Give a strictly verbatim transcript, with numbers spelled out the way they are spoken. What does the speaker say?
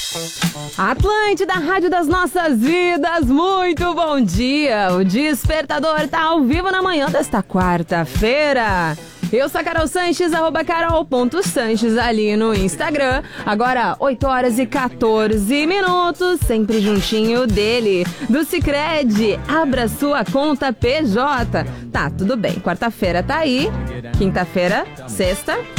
Atlântida, Rádio das Nossas Vidas, muito bom dia! O Despertador tá ao vivo na manhã desta quarta-feira. Eu sou a Carol Sanches, arroba carol.sanches ali no Instagram. Agora, oito horas e quatorze minutos, sempre juntinho dele, do Sicredi. Abra sua conta P J. Tá, tudo bem, quarta-feira tá aí, quinta-feira, sexta...